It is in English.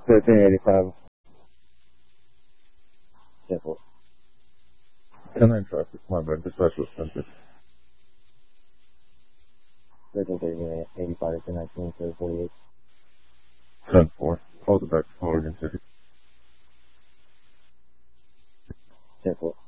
1385. 10-4. 10-9 traffic, my bad, dispatch was 10-6. 1385 to 19, 48. 10-4. Close it back to Oregon City. 10-4.